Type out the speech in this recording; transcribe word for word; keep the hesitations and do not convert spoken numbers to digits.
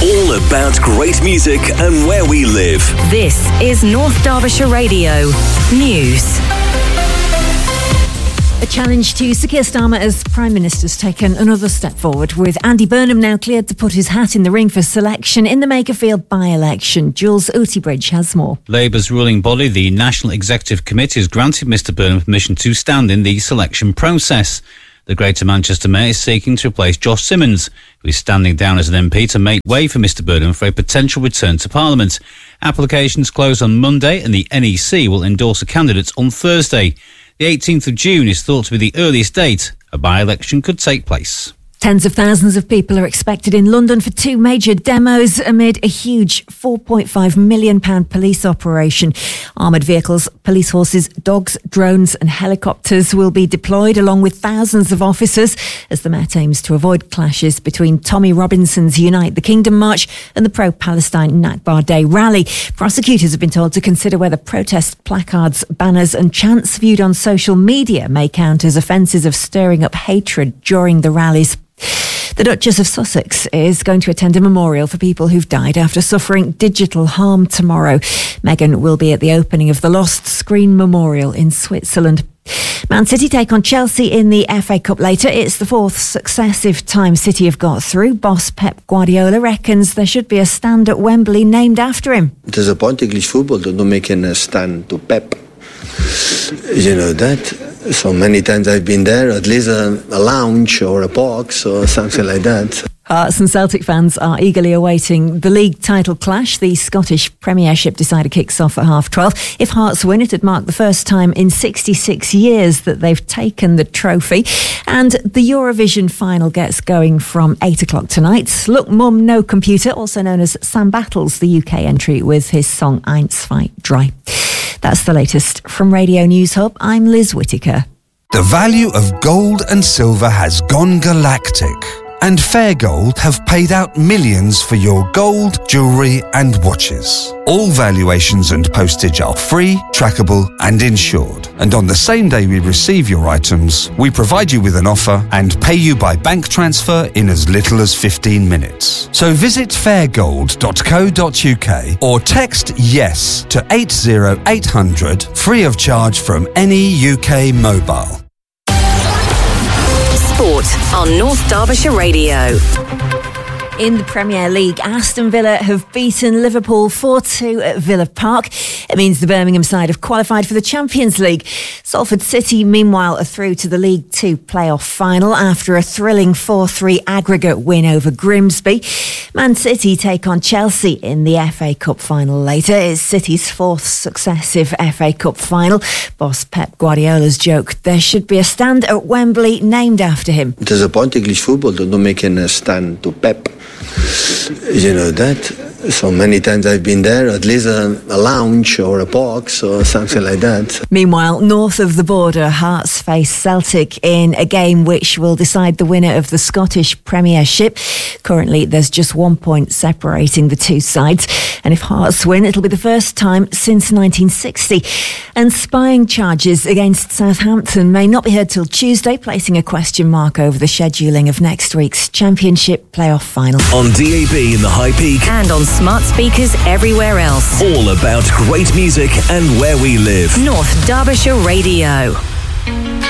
All about great music and where we live. This is North Derbyshire Radio News. A challenge to Sir Keir Starmer as Prime Minister's taken another step forward, with Andy Burnham now cleared to put his hat in the ring for selection in the Makerfield by-election. Jules Outibridge has more. Labour's ruling body, the National Executive Committee, has granted Mr Burnham permission to stand in the selection process. The Greater Manchester Mayor is seeking to replace Josh Simmons, who is standing down as an M P to make way for Mr Burnham for a potential return to Parliament. Applications close on Monday and the N E C will endorse a candidate on Thursday. The eighteenth of June is thought to be the earliest date a by-election could take place. Tens of thousands of people are expected in London for two major demos amid a huge four point five million pounds police operation. Armoured vehicles, police horses, dogs, drones and helicopters will be deployed along with thousands of officers as the Met aims to avoid clashes between Tommy Robinson's Unite the Kingdom March and the pro-Palestine Nakba Day rally. Prosecutors have been told to consider whether protest placards, banners and chants viewed on social media may count as offences of stirring up hatred during the rallies. The Duchess of Sussex is going to attend a memorial for people who've died after suffering digital harm tomorrow. Meghan will be at the opening of the Lost Screen Memorial in Switzerland. Man City take on Chelsea in the F A Cup later. It's the fourth successive time City have got through. Boss Pep Guardiola reckons there should be a stand at Wembley named after him. Disappoint English football to not making a stand to Pep. You know that. So many times I've been there, at least a, a lounge or a box or something like that. Hearts and Celtic fans are eagerly awaiting the league title clash. The Scottish Premiership decider kicks off at half twelve. If Hearts win, it'd mark the first time in sixty-six years that they've taken the trophy. And the Eurovision final gets going from eight o'clock tonight. Look Mum No Computer, also known as Sam battles the U K entry with his song Eins Zwei Drei. That's the latest from Radio News Hub. I'm Liz Whittaker. The value of gold and silver has gone galactic, and Fair Gold have paid out millions for your gold, jewellery and watches. All valuations and postage are free, trackable and insured. And on the same day we receive your items, we provide you with an offer and pay you by bank transfer in as little as fifteen minutes. So visit fair gold dot co dot uk or text YES to eight zero eight hundred, free of charge from any U K mobile. Sport on North Derbyshire Radio. In the Premier League, Aston Villa have beaten Liverpool four two at Villa Park. It means the Birmingham side have qualified for the Champions League. Salford City, meanwhile, are through to the League Two playoff final after a thrilling four three aggregate win over Grimsby. Man City take on Chelsea in the F A Cup final later. It's City's fourth successive F A Cup final. Boss Pep Guardiola's joke, there should be a stand at Wembley named after him. Disappoint English football to not making a stand to Pep. You know that. So many times I've been there, at least a, a lounge or a box or something like that. Meanwhile, north of the border, Hearts face Celtic in a game which will decide the winner of the Scottish Premiership. Currently, there's just one point separating the two sides. And if Hearts win, it'll be the first time since nineteen sixty. And spying charges against Southampton may not be heard till Tuesday, placing a question mark over the scheduling of next week's Championship playoff final. On D A B in the High Peak. And on smart speakers everywhere else. All about great music and where we live. North Derbyshire Radio.